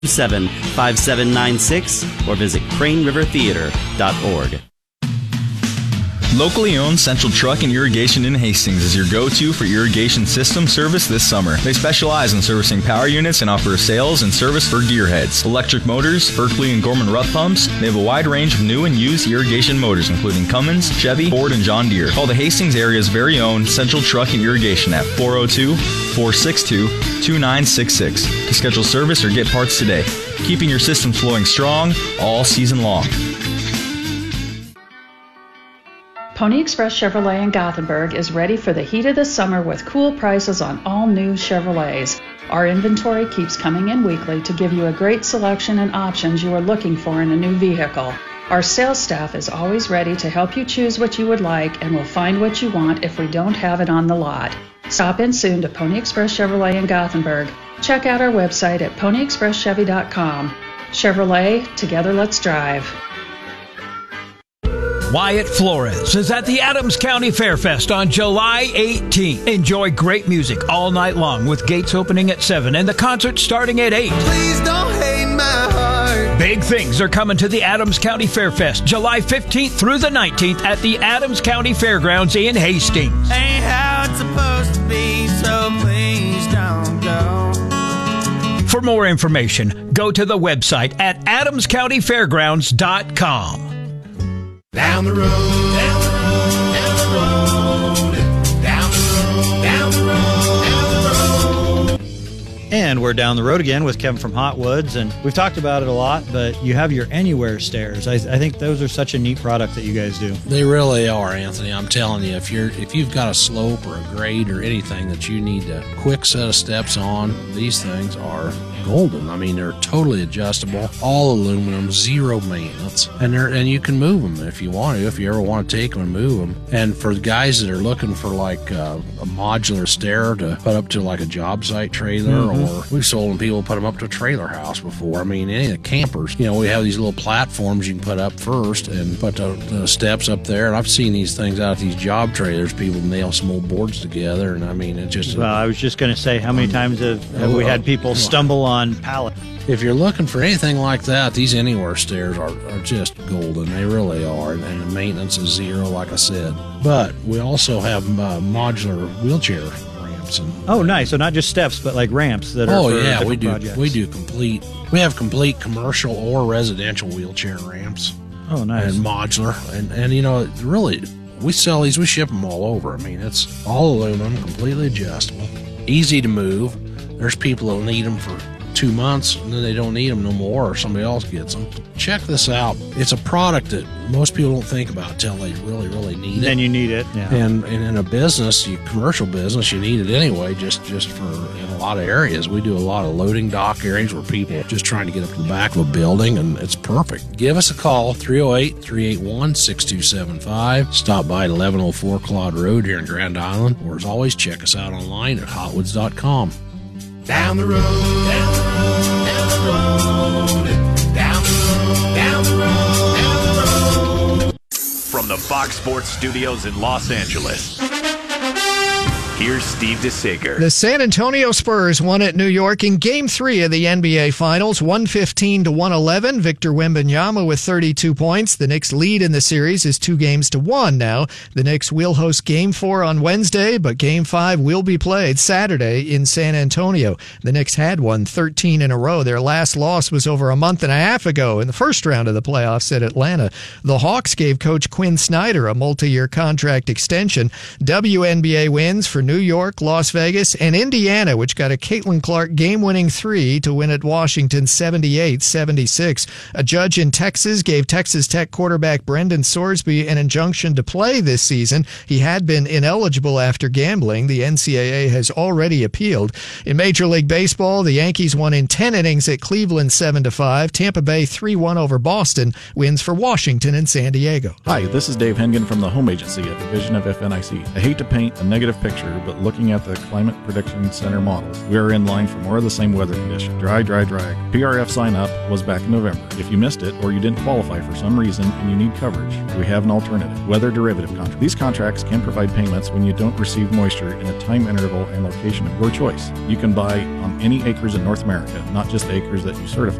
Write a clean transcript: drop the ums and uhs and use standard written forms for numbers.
575796 or visit cranerivertheater.org. Locally owned Central Truck and Irrigation in Hastings is your go-to for irrigation system service this summer. They specialize in servicing power units and offer sales and service for gearheads, electric motors, Berkeley and Gorman Rupp pumps. They have a wide range of new and used irrigation motors, including Cummins, Chevy, Ford, and John Deere. Call the Hastings area's very own Central Truck and Irrigation at 402-462-2966 to schedule service or get parts today, keeping your system flowing strong all season long. Pony Express Chevrolet in Gothenburg is ready for the heat of the summer with cool prices on all new Chevrolets. Our inventory keeps coming in weekly to give you a great selection and options you are looking for in a new vehicle. Our sales staff is always ready to help you choose what you would like and will find what you want if we don't have it on the lot. Stop in soon to Pony Express Chevrolet in Gothenburg. Check out our website at ponyexpresschevy.com. Chevrolet, together let's drive. Wyatt Flores is at the Adams County Fairfest on July 18th. Enjoy great music all night long with gates opening at 7 and the concert starting at 8. Please don't hate my heart. Big things are coming to the Adams County Fairfest July 15th through the 19th at the Adams County Fairgrounds in Hastings. Ain't how it's supposed to be, so please don't go. For more information, go to the website at adamscountyfairgrounds.com. Down the road, down the road, down the road, down the road, down the road, down the road. And we're down the road again with Kevin from Hot Woods, and we've talked about it a lot, but you have your Anywhere stairs. I think those are such a neat product that you guys do. They really are, Anthony. I'm telling you, if you've got a slope or a grade or anything that you need a quick set of steps on, these things are golden. I mean, they're totally adjustable, all aluminum, zero maintenance, and you can move them if you want to, if you ever want to take them and move them. And for the guys that are looking for like a modular stair to put up to like a job site trailer, or we've sold them, people put them up to a trailer house before. I mean, any of the campers, we have these little platforms you can put up first and put the steps up there. And I've seen these things out of these job trailers, people nail some old boards together, and I mean, it's just... Well, I was just going to say, how many times have we had people stumble on pallets? If you're looking for anything like that, these Anywhere stairs are just golden. They really are, and the maintenance is zero, like I said. But we also have modular wheelchair ramps. Oh, nice. So not just steps, but like ramps that are for different projects. We have complete commercial or residential wheelchair ramps. Oh, nice. And modular. And really, we sell these, we ship them all over. I mean, it's all aluminum, completely adjustable, easy to move. There's people that'll need them for 2 months and then they don't need them no more, or somebody else gets them. Check this out. It's a product that most people don't think about until they really, really need it. Then you need it. Yeah. And in a business, commercial business, you need it anyway, just for in a lot of areas. We do a lot of loading dock areas where people are just trying to get up to the back of a building, and it's perfect. Give us a call, 308-381-6275. Stop by at 1104 Claude Road here in Grand Island, or as always, check us out online at hotwoods.com. Down the road, down the road, down the road, down the road, down the road, down the road. From the Fox Sports Studios in Los Angeles, here's Steve DeSager. The San Antonio Spurs won at New York in Game 3 of the NBA Finals, 115-111. Victor Wembanyama with 32 points. The Knicks' lead in the series is 2-1 now. The Knicks will host Game 4 on Wednesday, but Game 5 will be played Saturday in San Antonio. The Knicks had won 13 in a row. Their last loss was over a month and a half ago in the first round of the playoffs at Atlanta. The Hawks gave Coach Quinn Snyder a multi-year contract extension. WNBA wins for New York, Las Vegas, and Indiana, which got a Caitlin Clark game-winning 3 to win at Washington 78-76. A judge in Texas gave Texas Tech quarterback Brendan Sorsby an injunction to play this season. He had been ineligible after gambling. The NCAA has already appealed. In Major League Baseball, the Yankees won in 10 innings at Cleveland 7-5. Tampa Bay 3-1 over Boston. Wins for Washington and San Diego. Hi, this is Dave Hengen from the Home Agency at Division of FNIC. I hate to paint a negative picture, but looking at the Climate Prediction Center models, we are in line for more of the same weather condition. Dry, dry, dry. PRF sign up was back in November. If you missed it or you didn't qualify for some reason and you need coverage, we have an alternative. Weather derivative contract. These contracts can provide payments when you don't receive moisture in a time interval and location of your choice. You can buy on any acres in North America, not just the acres that you certify.